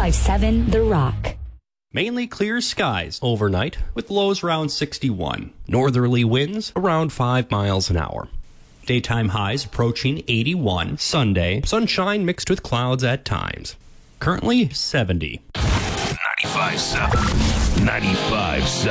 95.7 The Rock. Mainly clear skies overnight with lows around 61. Northerly winds around 5 miles an hour. Daytime highs approaching 81. Sunday, sunshine mixed with clouds at times. Currently 70. 95.7. 95.7.